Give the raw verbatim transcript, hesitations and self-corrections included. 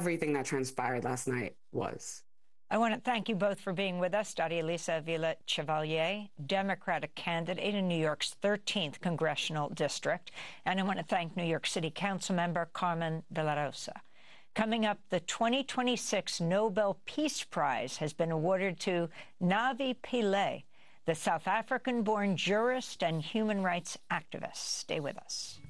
everything that transpired last night was. I want to thank you both for being with us. Doctor Elisa Avila Chevalier, Democratic candidate in New York's thirteenth congressional district. And I want to thank New York City Council member Carmen de la Rosa. Coming up, the twenty twenty-six Nobel Peace Prize has been awarded to Navi Pillay, the South African-born jurist and human rights activist. Stay with us.